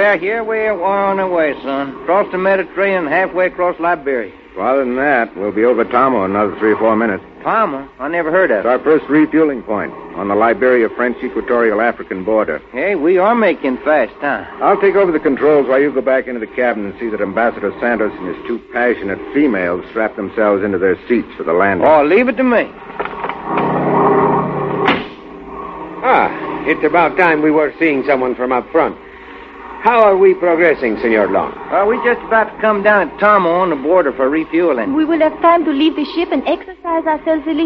Well, here we are on our way, son. Across the Mediterranean, halfway across Liberia. Farther than that, we'll be over Tomo in another 3 or 4 minutes. Palma? I never heard of It's it. our first refueling point on the Liberia-French Equatorial African border. Hey, we are making fast time. I'll take over the controls while you go back into the cabin and see that Ambassador Santos and his 2 passionate females strap themselves into their seats for the landing. Oh, leave it to me. It's about time we were seeing someone from up front. How are we progressing, Senor Long? We're just about to come down at Tomo on the border for refueling. We will have time to leave the ship and exercise ourselves a little.